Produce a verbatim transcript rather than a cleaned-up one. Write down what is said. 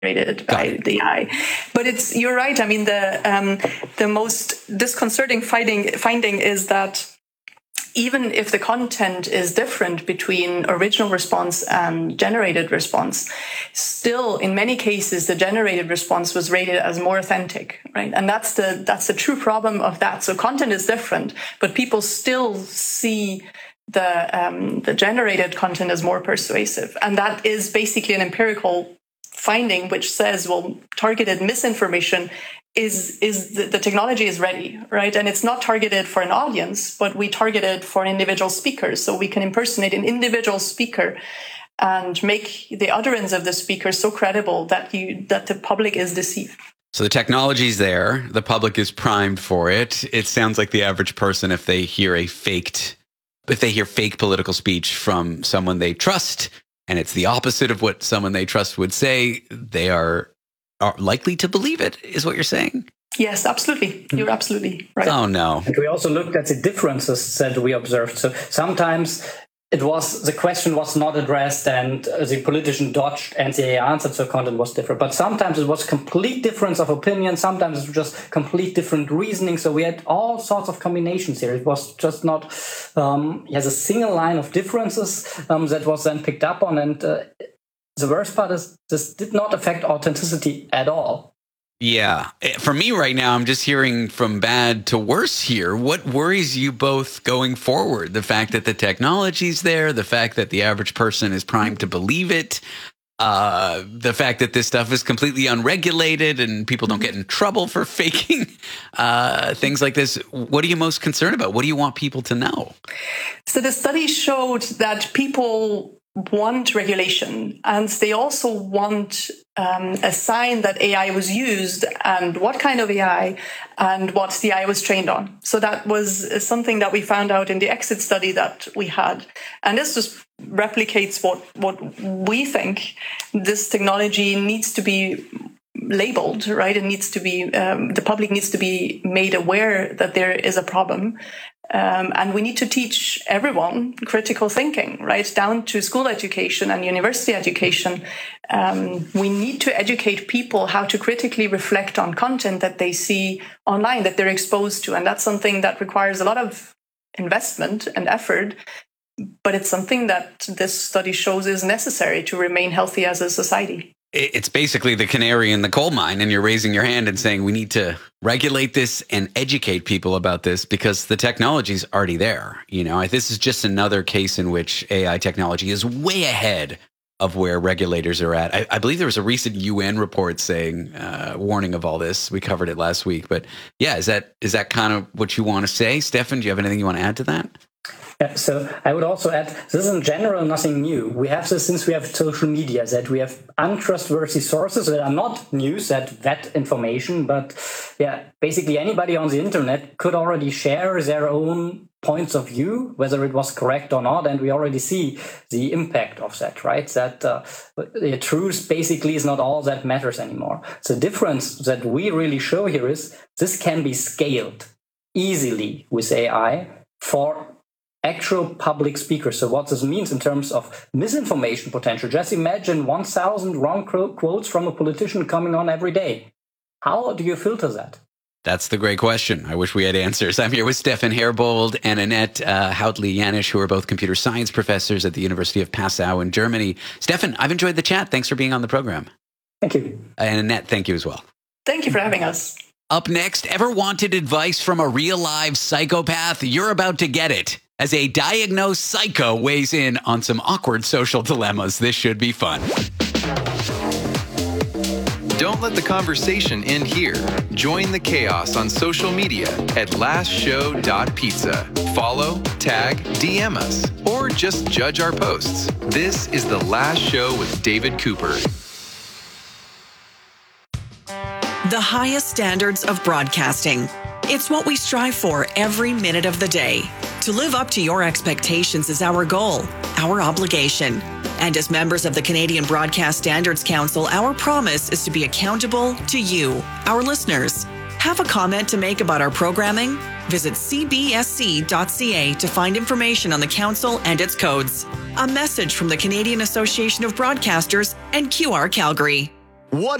generated by the A I. But it's you're right. I mean, the um, the most disconcerting finding finding is that even if the content is different between original response and generated response, still in many cases the generated response was rated as more authentic, right? And that's the that's the true problem of that. So content is different, but people still see the um, the generated content as more persuasive, and that is basically an empirical finding which says, well, targeted misinformation is is the, the technology is ready, right? And it's not targeted for an audience, but we target it for individual speakers. So we can impersonate an individual speaker and make the utterance of the speaker so credible that you that the public is deceived. So the technology's there, the public is primed for it. It sounds like the average person, if they hear a faked, if they hear fake political speech from someone they trust, and it's the opposite of what someone they trust would say, they are are likely to believe it, is what you're saying? Yes, absolutely. You're absolutely right. Oh, no. And we also looked at the differences that we observed. So sometimes it was, the question was not addressed and the politician dodged and the answer to the content was different. But sometimes it was complete difference of opinion. Sometimes it was just complete different reasoning. So we had all sorts of combinations here. It was just not, um, yes, a single line of differences um, that was then picked up on. And uh, the worst part is this did not affect authenticity at all. Yeah. For me right now, I'm just hearing from bad to worse here. What worries you both going forward? The fact that the technology's there, the fact that the average person is primed to believe it, uh, the fact that this stuff is completely unregulated and people don't get in trouble for faking uh, things like this. What are you most concerned about? What do you want people to know? So the study showed that people want regulation, and they also want um, a sign that A I was used and what kind of A I and what the A I was trained on. So that was something that we found out in the exit study that we had. And this just replicates what, what we think. This technology needs to be labeled, right? It needs to be, um, the public needs to be made aware that there is a problem. Um, and we need to teach everyone critical thinking, right, down to school education and university education. Um, we need to educate people how to critically reflect on content that they see online, that they're exposed to. And that's something that requires a lot of investment and effort. But it's something that this study shows is necessary to remain healthy as a society. It's basically the canary in the coal mine, and you're raising your hand and saying we need to regulate this and educate people about this because the technology's already there. You know, this is just another case in which A I technology is way ahead of where regulators are at. I, I believe there was a recent U N report saying, uh, warning of all this. We covered it last week, but yeah, is that is that kind of what you want to say, Stefan? Do you have anything you want to add to that? Yeah, so I would also add, this is in general nothing new. We have this since we have social media, that we have untrustworthy sources that are not news, that vet information, but yeah, basically anybody on the internet could already share their own points of view, whether it was correct or not, and we already see the impact of that, right? That uh, the truth basically is not all that matters anymore. The difference that we really show here is this can be scaled easily with A I for actual public speakers. So what this means in terms of misinformation potential, just imagine one thousand wrong quotes from a politician coming on every day. How do you filter that? That's the great question. I wish we had answers. I'm here with Stefan Herbold and Annette uh, Hautli-Janisch, who are both computer science professors at the University of Passau in Germany. Stefan, I've enjoyed the chat. Thanks for being on the program. Thank you. And Annette, thank you as well. Thank you for having us. Up next, ever wanted advice from a real live psychopath? You're about to get it. As a diagnosed psycho weighs in on some awkward social dilemmas. This should be fun. Don't let the conversation end here. Join the chaos on social media at last show dot pizza. Follow, tag, D M us, or just judge our posts. This is The Last Show with David Cooper. The highest standards of broadcasting. It's what we strive for every minute of the day. To live up to your expectations is our goal, our obligation. And as members of the Canadian Broadcast Standards Council, our promise is to be accountable to you, our listeners. Have a comment to make about our programming? Visit c b s c dot c a to find information on the council and its codes. A message from the Canadian Association of Broadcasters and Q R Calgary. What